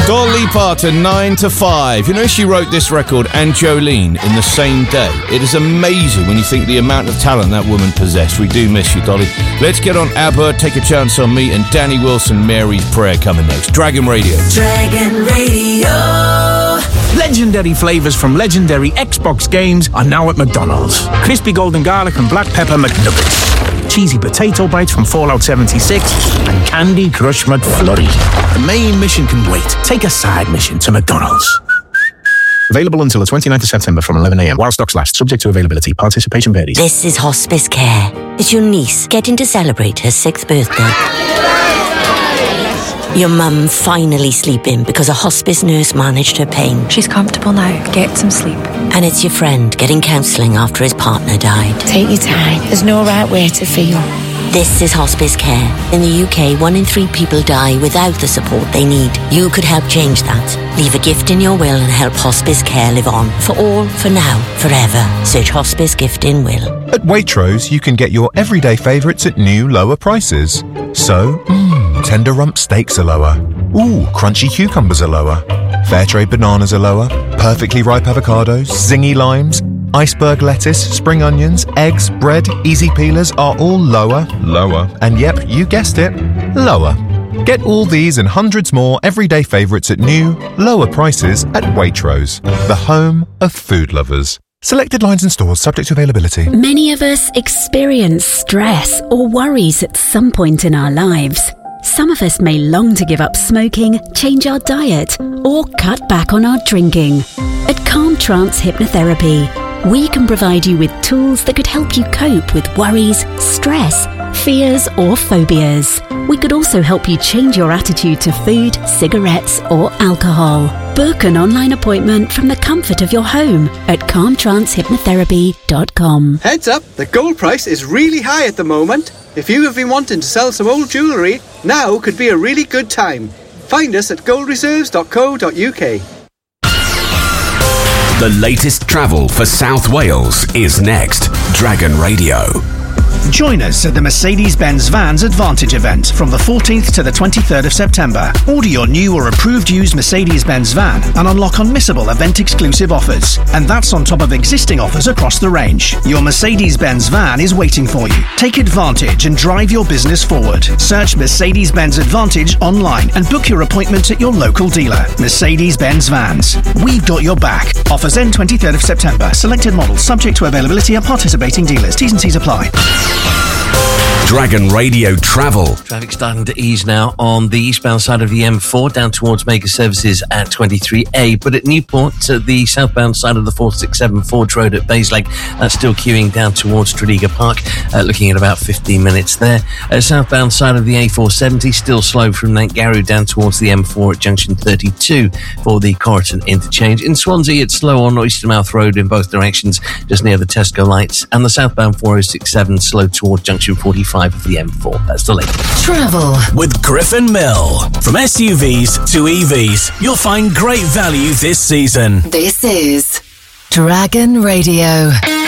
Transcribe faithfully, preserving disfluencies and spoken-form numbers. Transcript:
Dolly Parton, nine to five. You know, she wrote this record and Jolene in the same day. It is amazing when you think the amount of talent that woman possessed. We do miss you, Dolly. Let's get on ABBA, Take a Chance on Me, and Danny Wilson, Mary's Prayer coming next. Dragon Radio. Dragon Radio. Legendary flavours from legendary Xbox games are now at McDonald's. Crispy golden garlic and black pepper McNuggets. Cheesy potato bites from Fallout seventy-six and Candy Crush McFlurry. The main mission can wait. Take a side mission to McDonald's. Available until the twenty-ninth of September from eleven a.m. while stocks last. Subject to availability. Participation varies. This is Hospice Care. It's your niece getting to celebrate her sixth birthday. Your mum finally sleeping because a hospice nurse managed her pain. She's comfortable now. Get some sleep. And it's your friend getting counselling after his partner died. Take your time. There's no right way to feel. This is Hospice Care. In the U K, one in three people die without the support they need. You could help change that. Leave a gift in your will and help Hospice Care live on. For all, for now, forever. Search Hospice Gift in Will. At Waitrose, you can get your everyday favourites at new, lower prices. So, mmm, tender rump steaks are lower. Ooh, crunchy cucumbers are lower. Fair trade bananas are lower. Perfectly ripe avocados, zingy limes, iceberg lettuce, spring onions, eggs, bread, easy peelers are all lower, lower, and yep, you guessed it, lower. Get all these and hundreds more everyday favourites at new, lower prices at Waitrose, the home of food lovers. Selected lines and stores subject to availability. Many of us experience stress or worries at some point in our lives. Some of us may long to give up smoking, change our diet, or cut back on our drinking. At Calm Trance Hypnotherapy, we can provide you with tools that could help you cope with worries, stress, fears, or phobias. We could also help you change your attitude to food, cigarettes, or alcohol. Book an online appointment from the comfort of your home at calm trance hypnotherapy dot com. Heads up, the gold price is really high at the moment. If you have been wanting to sell some old jewellery, now could be a really good time. Find us at gold reserves dot co dot uk. The latest travel for South Wales is next. Dragon Radio. Join us at the Mercedes-Benz Vans Advantage event from the fourteenth to the twenty-third of September. Order your new or approved used Mercedes-Benz van and unlock unmissable event-exclusive offers. And that's on top of existing offers across the range. Your Mercedes-Benz van is waiting for you. Take advantage and drive your business forward. Search Mercedes-Benz Advantage online and book your appointment at your local dealer. Mercedes-Benz Vans. We've got your back. Offers end twenty-third of September. Selected models subject to availability at participating dealers. T's and C's apply. Dragon Radio Travel. Traffic starting to ease now on the eastbound side of the M four down towards Mega Services at twenty-three A, but at Newport, to the southbound side of the four sixty-seven Forge Road at Bayslake, that's still queuing down towards Tredegar Park, uh, looking at about fifteen minutes there. Uh, southbound side of the A four seventy, still slow from Nantgarrow down towards the M four at junction thirty-two for the Corriton interchange. In Swansea, it's slow on Oystermouth Road in both directions, just near the Tesco lights, and the southbound four oh six seven slow towards junction forty-five of the M four. That's the latest. Travel with Griffin Mill. From S U Vs to E Vs, you'll find great value this season. This is Dragon Radio.